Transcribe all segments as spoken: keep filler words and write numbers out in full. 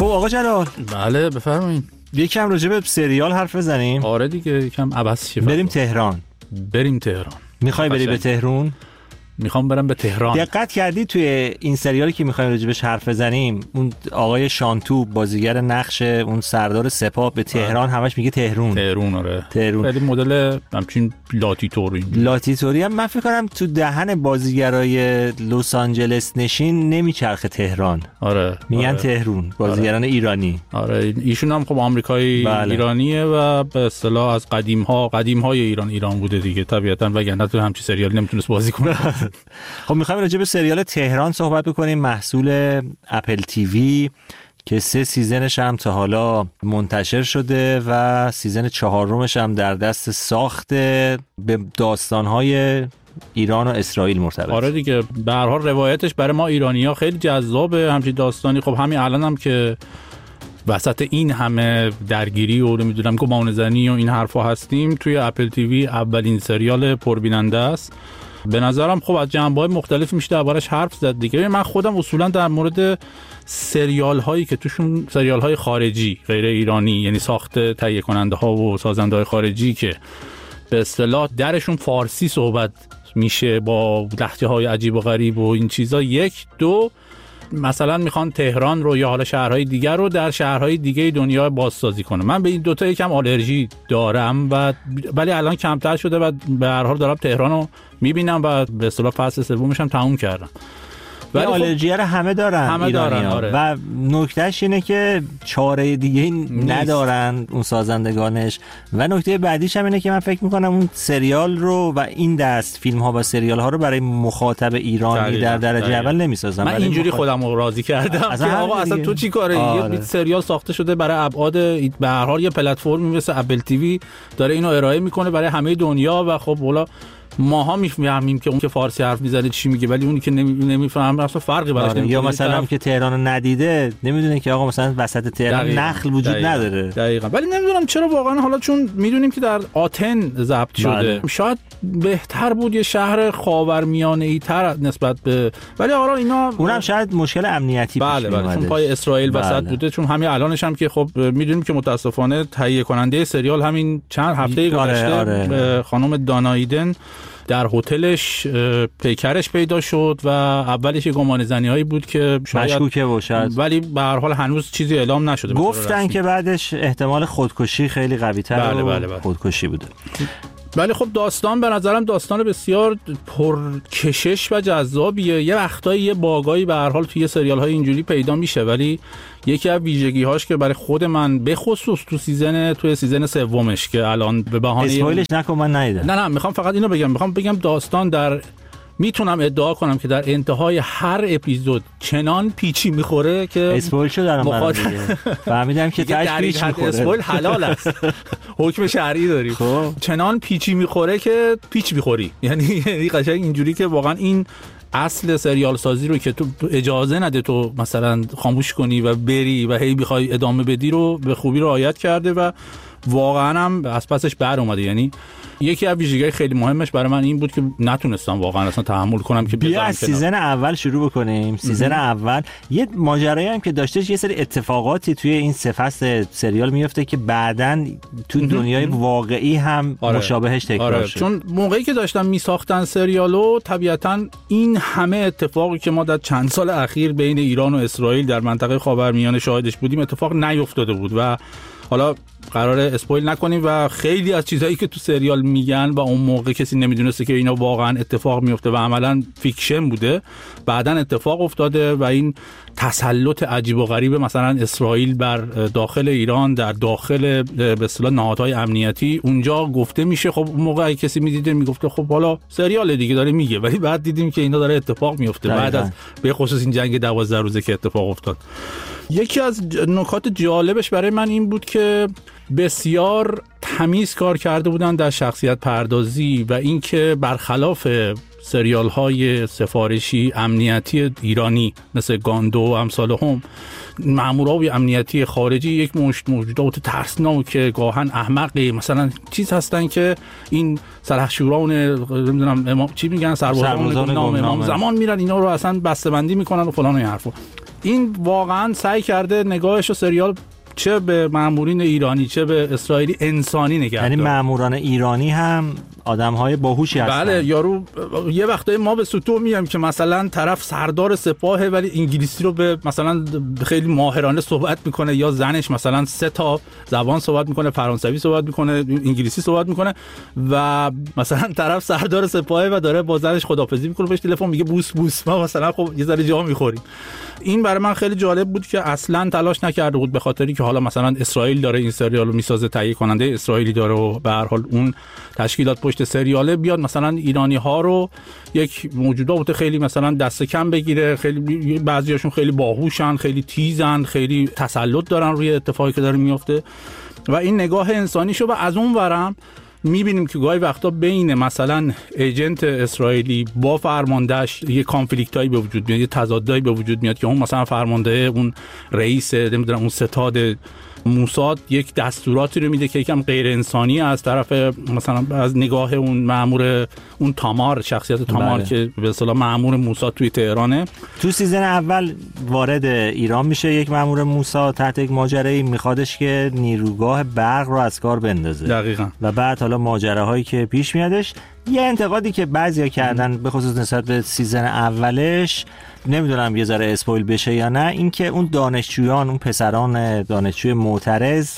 خب آقا جلال، بله بفرمایید. یکم راجع به سریال حرف بزنیم. آره دیگه، یکم عبث شه. بریم تهران. بریم تهران. میخوای بری به تهران؟ میخوام برم به تهران. دقت کردی توی این سریالی که میخوایم راجبش حرف بزنیم، اون آقای شانتو بازیگر نقش اون سردار سپاه به تهران همش میگه تهرون. تهرون آره. تهرون. خیلی مدل همچین لاتیتوری. لاتیتوری هم من فکر کنم تو دهن بازیگرای لس آنجلس نشین نمیچرخه تهران. آره. میگن آره. تهرون بازیگران آره. ایرانی. آره ایشون هم خب آمریکایی بله. ایرانیه و به اصطلاح از قدیم ها قدیم های ایران ایران بوده دیگه طبیعتاً، وگرنه تو همچین سریالی نمیتونست بازی کنه. خب میخوایم راجع به سریال تهران صحبت بکنیم، محصول اپل تیوی که سه سیزنش هم تا حالا منتشر شده و سیزن چهارمش هم در دست ساخته، به داستانهای ایران و اسرائیل مرتبط. آره دیگه، به هر حال روایتش برای ما ایرانی‌ها خیلی جذابه همچین داستانی. خب همین الان هم که وسط این همه درگیری و نمیدونم گمانه‌زنی و این حرفا هستیم، توی اپل تیوی اولین سریال پربیننده است. به نظرم خب از جنبه‌های مختلفی میشه دربارش حرف زد دیگه. من خودم اصولا در مورد سریال هایی که توشون سریال های خارجی غیر ایرانی، یعنی ساخت تهیه کننده ها و سازنده های خارجی که به اصطلاح درشون فارسی صحبت میشه با لهجه های عجیب و غریب و این چیزا، یک دو مثلا میخوان تهران رو یا حالا شهرهای دیگر رو در شهرهای دیگه دنیا بازسازی کنه. من به این دوتا یکم آلرژی دارم و ولی الان کمتر شده و به هر حال دارم تهران رو میبینم و به اصطلاح فصل سومش هم تموم کردم. ولی آلرژی رو همه دارن، همه دارن آره. و نکتهش اینه که چاره دیگه ندارن اون سازندگانش. و نکته بعدیش هم اینه که من فکر میکنم اون سریال رو و این دست فیلم ها و سریال ها رو برای مخاطب ایرانی در درجه اول نمیسازن. من اینجوری مخاطب... خودم رو راضی کردم که آقا اصلا تو چی کاره؟ آره. یه سریال ساخته شده برای ابعاد، به هر حال یه پلتفرمی مثل اپل تیوی داره اینو ارائه میکنه برای همه دنیا و خب والا ماها میفهمیم که اون که فارسی حرف میزنه چی میگه، ولی اونی که نمیفهمه اصلا فرقی براش نمیکنه. یا مثلا هم که تهرانو ندیده نمیدونه که آقا مثلا وسط تهران نخل وجود دقیقا. نداره. دقیقاً. ولی نمیدونم چرا واقعا، حالا چون میدونیم که در آتن ضبط شده بله. شاید بهتر بود یه شهر خاورمیانه‌ای تر نسبت به، ولی حالا اینا اونم شاید مشکل امنیتی پیش بله بله چون پای اسرائیل بله. وسط بوده. چون همین الانش هم که خب میدونیم که متاسفانه تهیه کننده سریال همین چند هفته گذشته آره، آره. خانم دانایدن در هتلش پیکرش پیدا شد و اولش گمان زنی‌هایی بود که مشکوکه باشد، ولی به هر حال هنوز چیزی اعلام نشده. گفتن که بعدش احتمال خودکشی خیلی قوی‌تر بله بله بله. خودکشی بوده. ولی خب داستان به نظرم داستان بسیار پرکشش و جذابیه. یه وقتایی یه باگایی به هر حال توی سریال‌های اینجوری پیدا میشه، ولی یکی از ویژگی‌هاش که برای خود من به خصوص تو سیزن توی سیزن سومش که الان به بهانه اسپویلش نکن من ندیدم. نه نه میخوام فقط اینو بگم، میخوام بگم داستان در میتونم ادعا کنم که در انتهای هر اپیزود چنان پیچی میخوره که اسپویل شد دارم مخاطب فهمیدم که تاش پیچ میخوره. اسپویل حلال است. حکم شرعی داریم. خب چنان پیچی میخوره که پیچ میخوری. یعنی یعنی قشنگ اینجوری که واقعا این اصل سریال سازی رو که تو اجازه نده تو مثلا خاموش کنی و بری و هی بخوای ادامه بدی رو به خوبی رعایت کرده و واقعا هم از پسش بر اومده. یعنی یکی از ویژگی‌های خیلی مهمش برای من این بود که نتونستم واقعا اصلا تحمل کنم که بیا از سیزن اول شروع بکنیم. سیزن اول یه ماجرایی هم که داشتش، یه سری اتفاقاتی توی این سه فصل سریال میفته که بعداً تو دنیای واقعی هم آره. مشابهش تکرار آره. شد. چون موقعی که داشتن میساختن سریالو طبیعتاً این همه اتفاقی که ما در چند سال اخیر بین ایران و اسرائیل در منطقه خاورمیانه شاهدش بودیم اتفاق نیفتاده بود و حالا قراره اسپویل نکنیم و خیلی از چیزایی که تو سریال میگن و اون موقع کسی نمیدونسته که اینا واقعا اتفاق میفته و عملاً فیکشن بوده، بعداً اتفاق افتاده و این تسلط عجیب و غریب مثلا اسرائیل بر داخل ایران در داخل به اصطلاح نهادهای امنیتی اونجا گفته میشه. خب اون موقع کسی میدیده میگفته خب حالا سریال دیگه داره میگه، ولی بعد دیدیم که اینا داره اتفاق میفته بعد از به خصوص این جنگ دوازده روزه که اتفاق افتاد. یکی از نکات جالبش برای من این بود که بسیار تمیز کار کرده بودن در شخصیت پردازی و اینکه برخلاف سریال های سفارشی امنیتی ایرانی مثل گاندو و امثال هم، مامورای امنیتی خارجی یک مشت موجودات ترسناک گاهن احمقی مثلا چیز هستن که این سرخشوران نمیدونم امام چی میگن سربازان نام امام زمان میرن اینا رو اصلا بسته‌بندی میکنن و فلان و این حرفا. این واقعا سعی کرده نگاهش و سریال چه به مامورین ایرانی چه به اسرائیلی انسانی نگه داره. یعنی ماموران ایرانی هم آدم‌های باهوشی هستن. بله یارو یه وقتایی ما به سطوح میایم که مثلا طرف سردار سپاهه ولی انگلیسی رو به مثلا خیلی ماهرانه صحبت میکنه، یا زنش مثلا سه تا زبان صحبت میکنه، فرانسوی صحبت میکنه، انگلیسی صحبت میکنه و مثلا طرف سردار سپاهه و داره با زنش خداحافظی میکنه، بهش تلفن میگه بوس بوس، ما مثلا خب یه ذره جا میخوریم. این برای من خیلی جالب بود که اصلا تلاش نکرده بود به خاطری که حالا مثلا اسرائیل داره این سریال رو میسازه، تهیه کننده اسرائیلی داره و به هر حال اون تشکیلات پشت سریاله بیاد مثلا ایرانی ها رو یک موجودات خیلی مثلا دست کم بگیره، خیلی بعضیاشون خیلی باهوشن، خیلی تیزن، خیلی تسلط دارن روی اتفاقی که داره میفته و این نگاه انسانیشو. و از اون ورم میبینیم که گاهی وقتا بین مثلا ایجنت اسرائیلی با فرماندهش یه کانفلیکتایی به وجود میاد، یه تضادایی به وجود میاد که اون مثلا فرمانده اون رئیس نمیدونم اون ستاد موساد یک دستوراتی رو میده که یکم غیر انسانی از طرف مثلا از نگاه اون مأمور اون تامار، شخصیت تامار بله. که به اصطلاح مأمور موساد توی تهرانه. تو سیزن اول وارد ایران میشه یک مأمور موساد تحت یک ماجرایی، میخوادش که نیروگاه برق رو از کار بندازه. دقیقاً. و بعد حالا ماجراهایی که پیش میادش. یه انتقادی که بعضیا کردن به خصوص نسبت به سیزن اولش، نمیدونم یه ذره اسپویل بشه یا نه، این که اون دانشجویان، اون پسران دانشجوی معترض،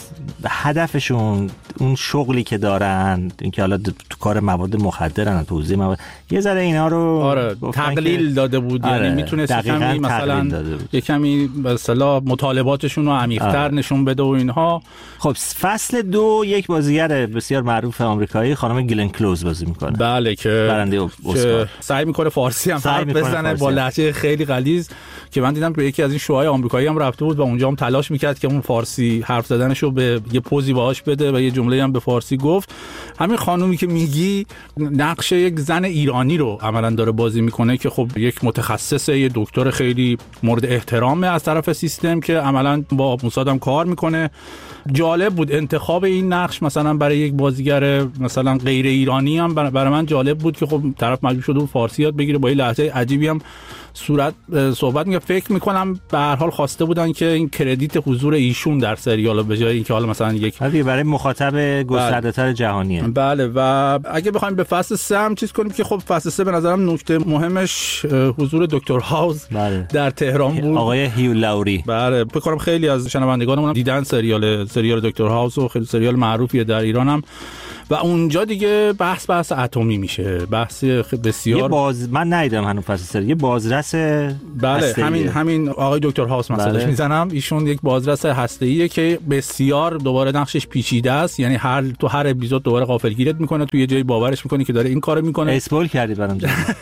هدفشون اون شغلی که دارن، اینکه حالا تو کار مواد مخدرن، توزیع مواد، یه ذره اینا رو آره تقلیل داده بود. آره یعنی میتونه کمی مثلا یه کمی به اصطلاح مطالباتشون رو عمیق‌تر آره. نشون بده و اینها. خب فصل دو یک بازیگر بسیار معروف آمریکایی خانم گلن کلوز بازی میکنه. بله که برنده اسکار، سعی میکنه فارسی هم حرف بزنه با لهجه خیلی غلیظ که من دیدم به یکی از این شوهای آمریکایی هم رفته بود و اونجا هم تلاش میکرد که اون فارسی حرف زدنشو به یه پوزی باهاش بده و یه جمله هم به فارسی گفت. همین خانومی که میگی نقش یک زن ایرانی رو عملاً داره بازی میکنه که خب یک متخصصه، یه دکتر خیلی مورد احترامه از طرف سیستم که عملاً با موساد هم کار میکنه. جالب بود انتخاب این نقش مثلا برای یک بازیگر مثلا غیر ایرانی هم برای من جالب بود که خب طرف مجبور شده بود فارسی یاد بگیره، با این لهجه عجیبی هم صورت صحبت میگه. فکر میکنم به هر حال خواسته بودن که این کردیت حضور ایشون در سریال به جای اینکه حالا مثلا یک برای مخاطب گسترده‌تر جهانیه. بله و اگه بخوایم به فصل سه هم چیز کنیم که خب فصل سه به نظرم نکته مهمش حضور دکتر هاوس بله. در تهران بود، آقای هیو لاوری. بله فکر کنم خیلی از شنوندگانمون دیدن سریال سریال دکتر هاوس و خیلی سریال معروفیه در ایران هم و اونجا دیگه بحث بحث اتمی میشه، بحث بسیار یه باز من ندیدم هنوز فصل سه، یه بازرس بله همین همین آقای دکتر هاوس مثلا بله. میزنم ایشون یک بازرس هسته‌ایه که بسیار دوباره نقشش پیچیده است، یعنی هر تو هر اپیزود دوباره غافلگیرت میکنه، تو یه جایی باورش میکنی که داره این کارو میکنه. اسپویل کردی برام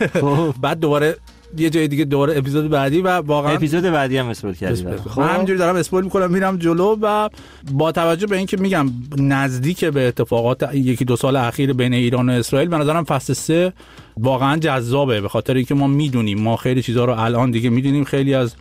خب بعد دوباره یه جای دیگه دوباره اپیزود بعدی و واقعا اپیزود بعدی هم اسپویل کردی. خب من همینجوری دارم اسپویل میکنم میرم جلو و با توجه به اینکه میگم نزدیک به اتفاقات یکی دو سال اخیر بین ایران و اسرائیل، به نظرم فصل سه واقعا جذابه به خاطر اینکه ما میدونیم، ما خیلی چیزا رو الان دیگه میدونیم، خیلی از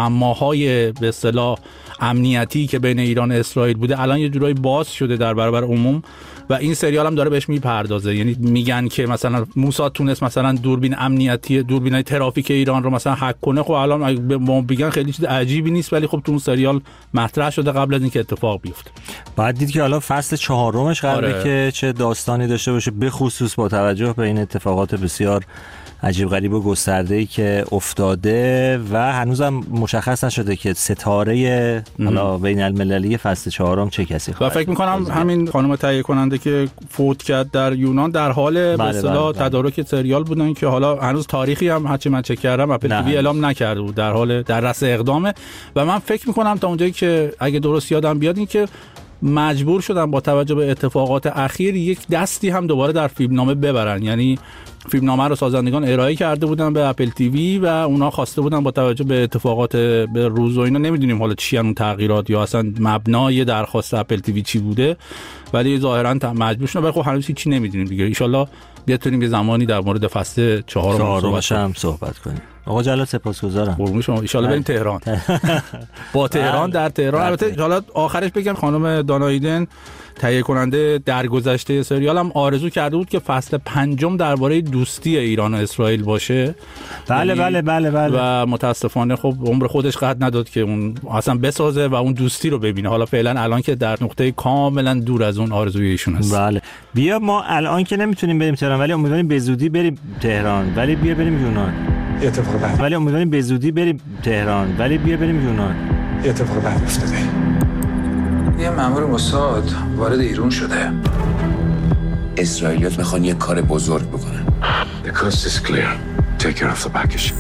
معماهای به اصطلاح امنیتی که بین ایران و اسرائیل بوده الان یه جورایی باز شده در برابر عموم و این سریال هم داره بهش میپردازه. یعنی میگن که مثلا موساد تونست مثلا دوربین امنیتی دوربینای ترافیک ایران رو مثلا هک کنه. خب الان به ما بگن خیلی چیز عجیبی نیست ولی خب تو اون سریال مطرح شده قبل از اینکه اتفاق بیفته. بعد دید که حالا فصل چهارمش قراره آره. که چه داستانی داشته باشه، به خصوص با توجه به این اتفاقات بسیار عجیب غریب و گسترده‌ای که افتاده و هنوزم مشخص نشده که ستاره حالا بین المللی فصل چهارم چه کسی خواهد. و فکر می‌کنم همین خانم تهیه کننده که فوت کرد در یونان در حال به اصطلاح تدارک سریال بودن که حالا هنوز تاریخی هم هرچی من چک کردم اپل تیوی اعلام نکرده بود، در حال در رأس اقدامه و من فکر می‌کنم تا اونجایی که اگه درست یادم بیاد این که مجبور شدن با توجه به اتفاقات اخیر یک دستی هم دوباره در فیلمنامه ببرن. یعنی فیلمنامه رو سازندگان ارائه کرده بودن به اپل تیوی و اونا خواسته بودن با توجه به اتفاقات به روز و اینا، نمیدونیم حالا چی اون تغییرات یا اصلا مبنای درخواست اپل تیوی چی بوده، ولی ظاهرا مجبور شدن. ولی خب هنوز هیچی نمیدونیم دیگه. ان شاءالله بتونیم یه زمانی در مورد فصل چهارم هم صحبت کنیم. آقا جلال سپاسگزارم. قربون شما. ان شاءالله بریم تهران. با تهران در تهران. البته حالا آخرش بگم خانم دانا ایدن تهیه کننده درگذشته سریال هم آرزو کرده بود که فصل پنجم درباره دوستی ایران و اسرائیل باشه. بله بله بله بله. و متاسفانه خب عمر خودش قد نداد که اون اصلا بسازه و اون دوستی رو ببینه. حالا فعلا الان که در نقطه کاملا دور از اون آرزوی ایشون هست. بله. بیا ما الان که نمیتونیم بریم تهران ولی امیدواریم به زودی بریم تهران، ولی بیا بریم یونان. اتفاق بعد. ولی امیدواریم به زودی بریم تهران، ولی بیا بریم یونان. اتفاق بعد افتاده. یه مأمور موساد وارد ایران شده. اسرائیلیات میخوان یه کار بزرگ بکنن. The coast is clear. Take care of the baggage.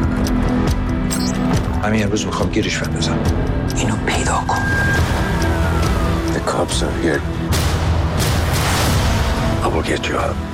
همین امروز میخوام گیرش بندازم. اینو پیدا کن. The cops are here. I will get you out.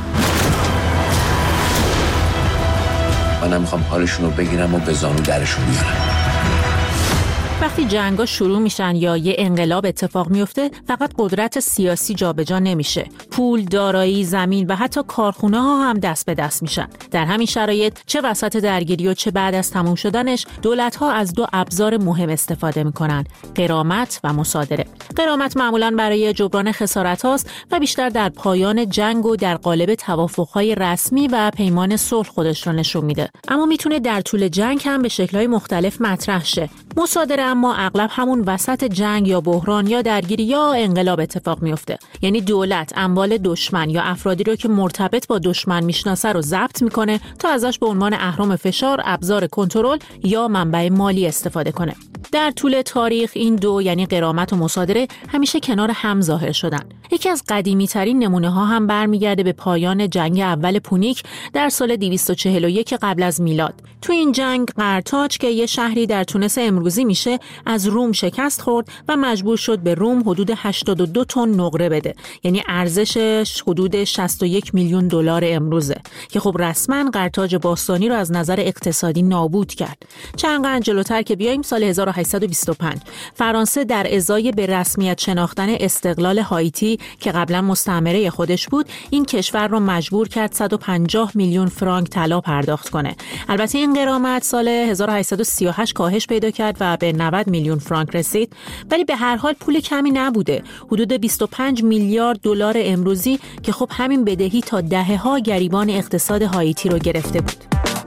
منم میخوام حالشون رو بگیرم و به زانو درشون بیارم. وقتی جنگا شروع میشن یا یه انقلاب اتفاق میفته، فقط قدرت سیاسی جابجا نمیشه. پول، دارایی، زمین و حتی کارخونه ها هم دست به دست میشن. در همین شرایط چه وسط درگیری و چه بعد از تموم شدنش، دولت ها از دو ابزار مهم استفاده میکنن: غرامت و مصادره. غرامت معمولاً برای جبران خسارت هاست و بیشتر در پایان جنگ و در قالب توافقهای رسمی و پیمان صلح خودش رو نشون میده. اما میتونه در طول جنگ هم به شکل‌های مختلف مطرح شه. مصادره اما اغلب همون وسط جنگ یا بحران یا درگیری یا انقلاب اتفاق میفته. یعنی دولت اموال دشمن یا افرادی رو که مرتبط با دشمن میشناسه رو ضبط میکنه تا ازش به عنوان اهرم فشار، ابزار کنترل یا منبع مالی استفاده کنه. در طول تاریخ این دو یعنی غرامت و مصادره همیشه کنار هم ظاهر شدن. یکی از قدیمی ترین نمونه ها هم برمیگرده به پایان جنگ اول پونیک در سال دویست و چهل و یک قبل از میلاد. تو این جنگ قرتاج که یه شهری در تونس امروزی میشه از روم شکست خورد و مجبور شد به روم حدود هشتاد و دو تن نقره بده، یعنی ارزشش حدود شصت و یک میلیون دلار امروزه که خب رسما قرتاج باستانی رو از نظر اقتصادی نابود کرد. چند قرن جلوتر که بیایم سال هزار و هشتصد و بیست و پنج فرانسه در ازای به رسمیت شناختن استقلال هایتی که قبلا مستعمره خودش بود، این کشور رو مجبور کرد صد و پنجاه میلیون فرانک طلا پرداخت کنه. البته این غرامت سال هزار و هشتصد و سی و هشت کاهش پیدا کرد و به نود میلیون فرانک رسید، ولی به هر حال پول کمی نبوده. حدود بیست و پنج میلیارد دلار امروزی که خب همین بدهی تا دهه‌ها گریبان اقتصاد هایتی رو گرفته بود.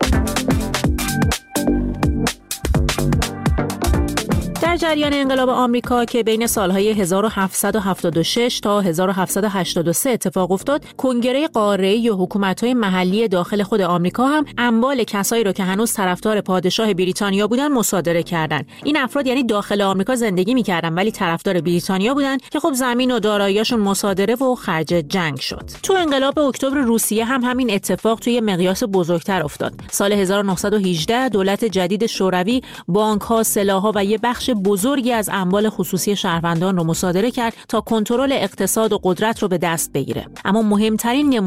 در جریان انقلاب آمریکا که بین سالهای هزار و هفتصد و هفتاد و شش تا هزار و هفتصد و هشتاد و سه اتفاق افتاد، کنگره قاره‌ای یا حکومت‌های محلی داخل خود آمریکا هم اموال کسایی رو که هنوز طرفدار پادشاه بریتانیا بودن مصادره کردن. این افراد یعنی داخل آمریکا زندگی می‌کردن ولی طرفدار بریتانیا بودن که خب زمین و دارایی‌هاشون مصادره و خرج جنگ شد. تو انقلاب اکتبر روسیه هم همین اتفاق توی مقیاس بزرگتر افتاد. سال هزار و نهصد و هجده دولت جدید شوروی بانک‌ها، سلاح‌ها و یه بخش بزرگی از اموال خصوصی شهروندان رو مصادره کرد تا کنترل اقتصاد و قدرت رو به دست بگیره. اما مهمترین